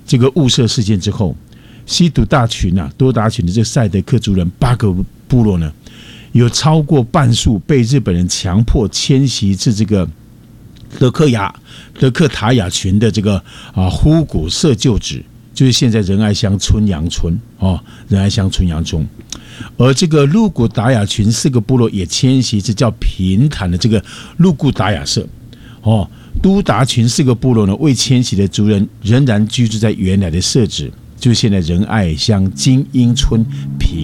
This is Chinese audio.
这个雾社事件之后，西土大群啊多达群的这赛德克族人8个部落呢，有超过半数被日本人强迫迁徙至这个德克塔雅群的这个呼古社旧址，就是现在仁爱乡春阳村仁爱乡春阳村。而这个鹿古达雅群4个部落也迁徙至叫平坦的这个鹿古达雅社。都达群4个部落呢，未迁徙的族人仍然居住在原来的社址，就是现在仁爱乡金英村平